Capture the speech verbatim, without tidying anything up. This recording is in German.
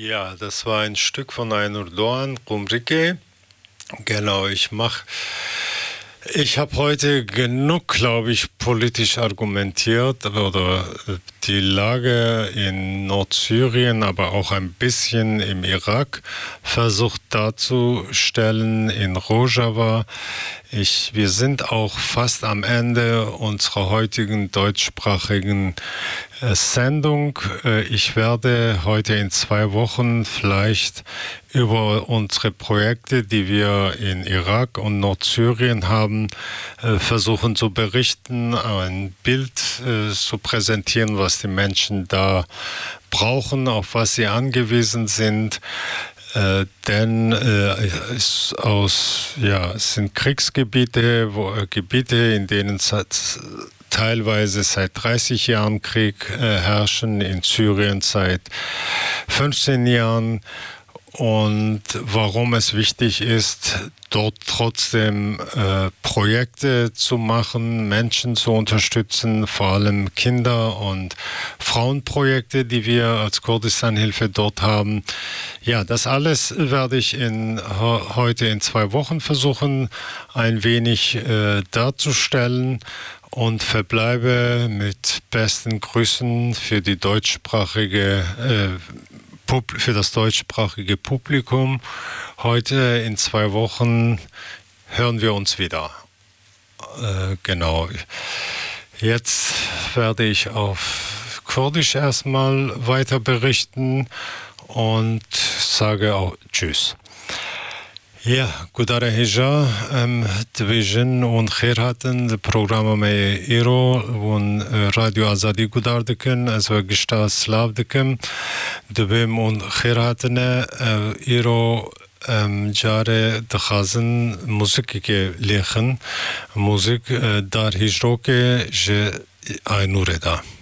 Ja, das war ein Stück von Aynur Doğan, Kumrike. Genau, ich mache. Ich habe heute genug, glaube ich, politisch argumentiert oder die Lage in Nordsyrien, aber auch ein bisschen im Irak versucht darzustellen in Rojava. Ich, wir sind auch fast am Ende unserer heutigen deutschsprachigen äh, Sendung. Äh, ich werde heute in zwei Wochen vielleicht über unsere Projekte, die wir in Irak und Nordsyrien haben, äh, versuchen zu berichten, ein Bild äh, zu präsentieren, was die Menschen da brauchen, auf was sie angewiesen sind. Äh, denn äh, es, aus, ja, es sind Kriegsgebiete, wo, äh, Gebiete, in denen seit, teilweise seit dreißig Jahren Krieg äh, herrschen, in Syrien seit fünfzehn Jahren. Und warum es wichtig ist, dort trotzdem äh, Projekte zu machen, Menschen zu unterstützen, vor allem Kinder- und Frauenprojekte, die wir als Kurdistan-Hilfe dort haben. Ja, das alles werde ich in, heute in zwei Wochen versuchen, ein wenig äh, darzustellen und verbleibe mit besten Grüßen für die deutschsprachige äh, für das deutschsprachige Publikum. Heute in zwei Wochen hören wir uns wieder. Äh, genau. Jetzt werde ich auf Kurdisch erstmal weiter berichten und sage auch Tschüss. Ja, gudare hija em dvijin un khair hatin programa me iro un radio azadi gudar dikin az ve gishta slav dikim dibim un khair hatine iro ام جاره دخازن موزیکی که لیخن موزیک در هجرو که ج آینوره دا